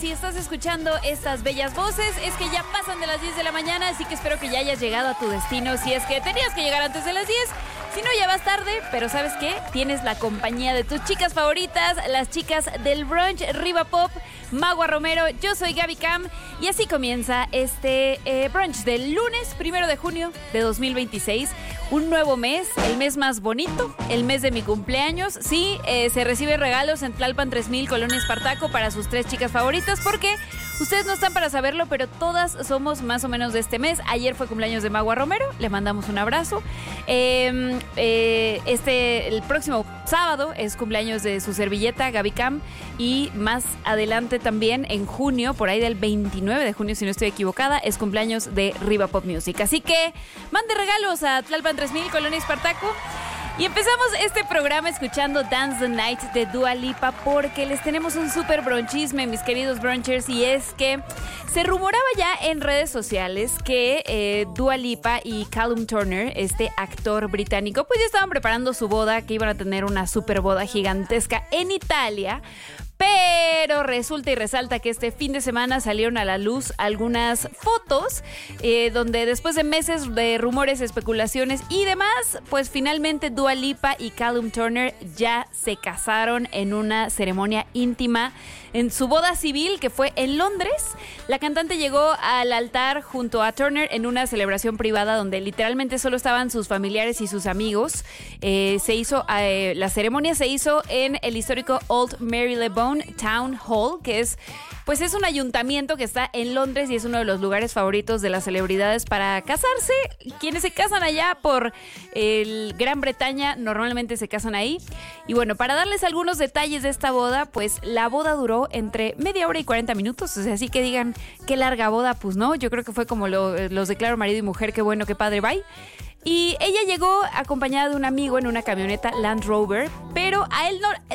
si estás escuchando estas bellas voces, es que ya pasan de las 10 de la mañana, así que espero que ya hayas llegado a tu destino. Si es que tenías que llegar antes de las 10, si no ya vas tarde, pero ¿sabes qué? Tienes la compañía de tus chicas favoritas, las chicas del brunch Riva Pop, Magua Romero, yo soy Gaby Cam y así comienza este brunch del lunes 1 de junio de 2026. Un nuevo mes, el mes más bonito, el mes de mi cumpleaños. Sí, se reciben regalos en Tlalpan 3000, Colonia Espartaco, para sus 3 chicas favoritas, porque ustedes no están para saberlo, pero todas somos más o menos de este mes. Ayer fue cumpleaños de Magua Romero, le mandamos un abrazo. El próximo sábado es cumpleaños de su servilleta, Gaby Cam, y más adelante también, en junio, por ahí del 29 de junio, si no estoy equivocada, es cumpleaños de Riva Pop Music. Así que mande regalos a Tlalpan 3000, Colonia Espartaco. Y empezamos este programa escuchando Dance the Night de Dua Lipa, porque les tenemos un súper bronchisme, mis queridos brunchers, y es que se rumoraba ya en redes sociales que Dua Lipa y Callum Turner, este actor británico, pues ya estaban preparando su boda, que iban a tener una súper boda gigantesca en Italia. Pero resulta y resalta que este fin de semana salieron a la luz algunas fotos donde después de meses de rumores, especulaciones y demás, pues finalmente Dua Lipa y Callum Turner ya se casaron en una ceremonia íntima en su boda civil, que fue en Londres. La cantante llegó al altar junto a Turner en una celebración privada donde literalmente solo estaban sus familiares y sus amigos. La ceremonia se hizo en el histórico Old Marylebone Town Hall, que es un ayuntamiento que está en Londres y es uno de los lugares favoritos de las celebridades para casarse. Quienes se casan allá por Gran Bretaña normalmente se casan ahí. Y bueno, para darles algunos detalles de esta boda, pues la boda duró entre media hora y 40 minutos. O sea, así que digan, qué larga boda, pues no. Yo creo que fue como los declaro marido y mujer, qué bueno, qué padre, bye. Y ella llegó acompañada de un amigo en una camioneta Land Rover, pero a él no,